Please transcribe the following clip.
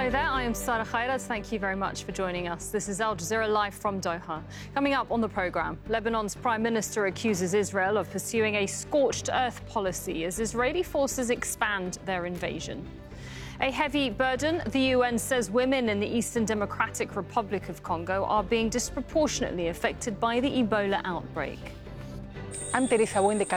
Hello there, I am Sara Khairat. Thank you very much for joining us. This is Al Jazeera live from Doha. Coming up on the programme, Lebanon's Prime Minister accuses Israel of pursuing a scorched earth policy as Israeli forces expand their invasion. A heavy burden. The UN says women in the Eastern Democratic Republic of Congo are being disproportionately affected by the Ebola outbreak. Ante el desaguo de